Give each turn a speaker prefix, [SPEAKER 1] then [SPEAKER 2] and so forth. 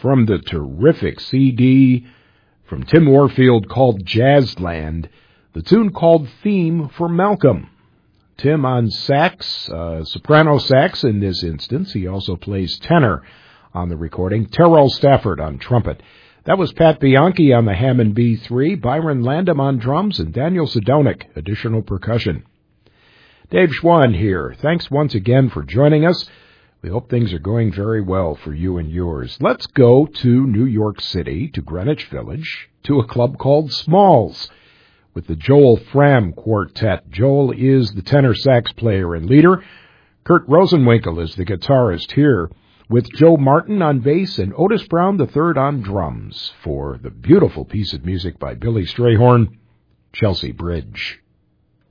[SPEAKER 1] from the terrific CD from Tim Warfield called Jazzland, the tune called Theme for Malcolm. Tim on sax, soprano sax in this instance. He also plays tenor on the recording. Terrell Stafford on trumpet. That was Pat Bianchi on the Hammond B3, Byron Landam on drums, and Daniel Sidonic, additional percussion. Dave Schwann here. Thanks once again for joining us. We hope things are going very well for you and yours. Let's go to New York City, to Greenwich Village, to a club called Smalls, with the Joel Fram Quartet. Joel is the tenor sax player and leader. Kurt Rosenwinkel is the guitarist here, with Joe Martin on bass and Otis Brown III on drums, for the beautiful piece of music by Billy Strayhorn, Chelsea Bridge.